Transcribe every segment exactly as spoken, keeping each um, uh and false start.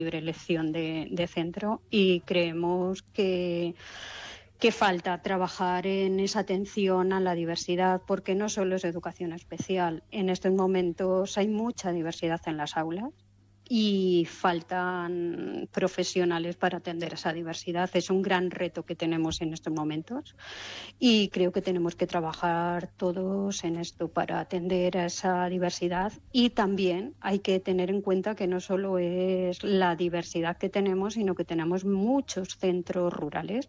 libre elección de, de centro, y creemos que, que falta trabajar en esa atención a la diversidad, porque no solo es educación especial. En estos momentos hay mucha diversidad en las aulas y faltan profesionales para atender esa diversidad. Es un gran reto que tenemos en estos momentos y creo que tenemos que trabajar todos en esto para atender a esa diversidad, y también hay que tener en cuenta que no solo es la diversidad que tenemos, sino que tenemos muchos centros rurales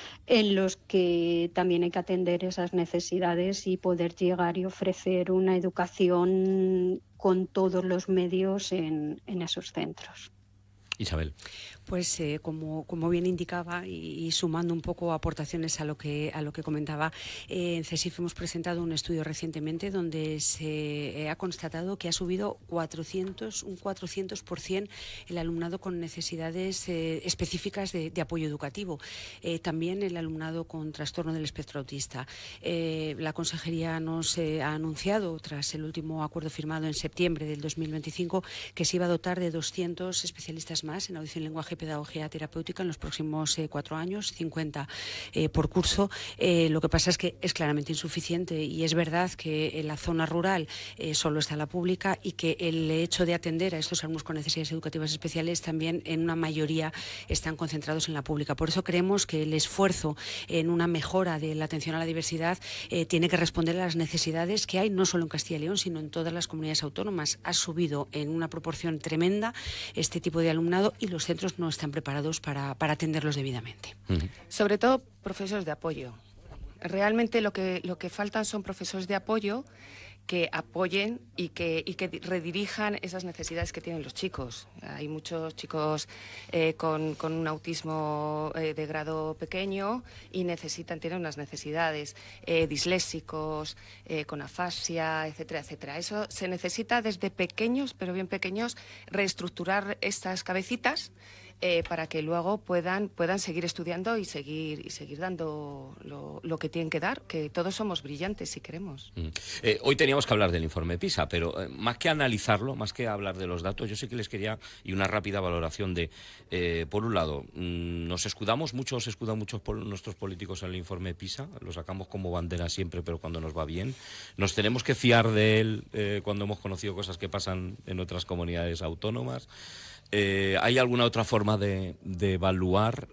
en los que también hay que atender esas necesidades y poder llegar y ofrecer una educación con todos los medios en, en esos centros. Isabel. Pues eh, como, como bien indicaba, y, y sumando un poco aportaciones a lo que a lo que comentaba, eh, en CESIF hemos presentado un estudio recientemente donde se eh, ha constatado que ha subido cuatrocientos, un cuatrocientos por ciento el alumnado con necesidades eh, específicas de, de apoyo educativo. Eh, también el alumnado con trastorno del espectro autista. Eh, la Consejería nos eh, ha anunciado, tras el último acuerdo firmado en septiembre del dos mil veinticinco, que se iba a dotar de doscientos especialistas más en audición, lenguaje y pedagogía terapéutica en los próximos eh, cuatro años, cincuenta eh, por curso. Eh, lo que pasa es que es claramente insuficiente, y es verdad que en la zona rural eh, solo está la pública, y que el hecho de atender a estos alumnos con necesidades educativas especiales también en una mayoría están concentrados en la pública. Por eso creemos que el esfuerzo en una mejora de la atención a la diversidad eh, tiene que responder a las necesidades que hay no solo en Castilla y León, sino en todas las comunidades autónomas. Ha subido en una proporción tremenda este tipo de alumnado y los centros no están preparados para, para atenderlos debidamente. Uh-huh. Sobre todo profesores de apoyo. Realmente lo que, lo que faltan son profesores de apoyo que apoyen y que, y que redirijan esas necesidades que tienen los chicos. Hay muchos chicos eh, con, con un autismo eh, de grado pequeño y necesitan, tienen unas necesidades, eh, disléxicos, eh, con afasia, etcétera, etcétera. Eso se necesita desde pequeños, pero bien pequeños, reestructurar estas cabecitas Eh, para que luego puedan puedan seguir estudiando y seguir y seguir dando lo, lo que tienen que dar, que todos somos brillantes si queremos. Mm. Eh, hoy teníamos que hablar del informe PISA, pero eh, más que analizarlo, más que hablar de los datos, yo sí que les quería, y una rápida valoración de, eh, por un lado, mmm, nos escudamos mucho, se escudan muchos pol- nuestros políticos en el informe PISA, lo sacamos como bandera siempre, pero cuando nos va bien, nos tenemos que fiar de él eh, cuando hemos conocido cosas que pasan en otras comunidades autónomas. Eh, ¿Hay alguna otra forma de, de evaluar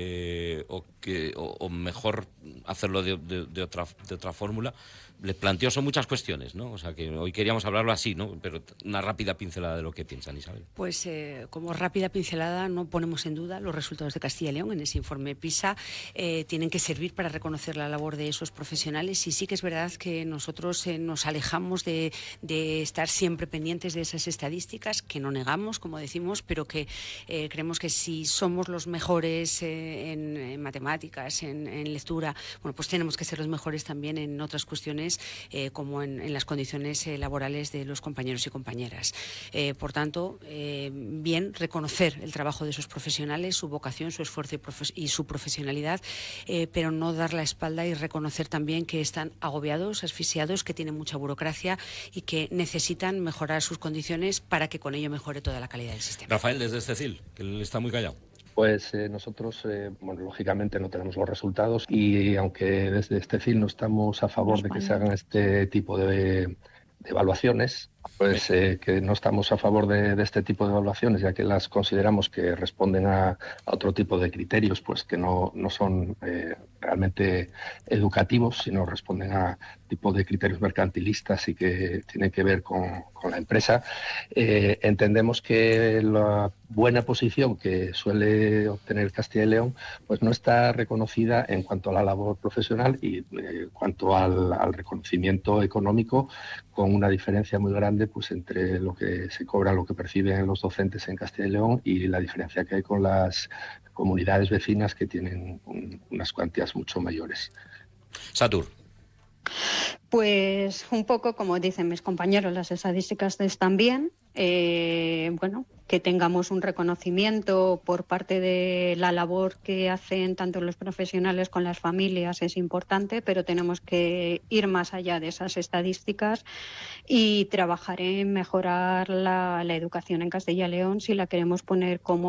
eh, o, que, o, o mejor hacerlo de, de, de otra, de otra fórmula? Les planteo, son muchas cuestiones, ¿no? O sea, que hoy queríamos hablarlo así, ¿no? Pero una rápida pincelada de lo que piensan, Isabel. Pues eh, como rápida pincelada, no ponemos en duda los resultados de Castilla y León en ese informe PISA. Eh, tienen que servir para reconocer la labor de esos profesionales, y sí que es verdad que nosotros eh, nos alejamos de, de estar siempre pendientes de esas estadísticas, que no negamos, como decimos, pero que eh, creemos que si somos los mejores eh, en, en matemáticas, en, en lectura, bueno, pues tenemos que ser los mejores también en otras cuestiones, Eh, como en, en las condiciones eh, laborales de los compañeros y compañeras. Eh, por tanto, eh, bien reconocer el trabajo de esos profesionales, su vocación, su esfuerzo y, profe- y su profesionalidad, eh, pero no dar la espalda, y reconocer también que están agobiados, asfixiados, que tienen mucha burocracia y que necesitan mejorar sus condiciones para que con ello mejore toda la calidad del sistema. Rafael, desde Cecil, que él está muy callado. Pues eh, nosotros, eh, bueno, lógicamente no tenemos los resultados, y aunque desde este C I L no estamos a favor de que se hagan este tipo de, de evaluaciones, pues eh, que no estamos a favor de, de este tipo de evaluaciones, ya que las consideramos que responden a, a otro tipo de criterios, pues que no, no son eh, realmente educativos, sino responden a tipo de criterios mercantilistas y que tienen que ver con, con la empresa. Eh, entendemos que la buena posición que suele obtener Castilla y León pues no está reconocida en cuanto a la labor profesional y en eh, cuanto al, al reconocimiento económico, con una diferencia muy grande pues entre lo que se cobra, lo que perciben los docentes en Castilla y León, y la diferencia que hay con las comunidades vecinas, que tienen un, unas cuantías mucho mayores. Satur. Pues un poco como dicen mis compañeros, las estadísticas están bien. Eh, bueno, que tengamos un reconocimiento por parte de la labor que hacen tanto los profesionales con las familias es importante, pero tenemos que ir más allá de esas estadísticas y trabajar en mejorar la, la educación en Castilla y León si la queremos poner como